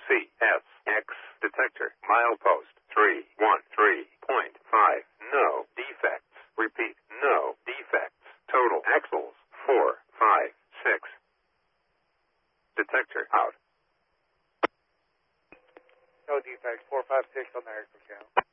CSX detector. Milepost 313.5. No defects. Repeat, no defects. Total axles 4, 5, 6. Detector out. No defects. 456 on the aircraft count.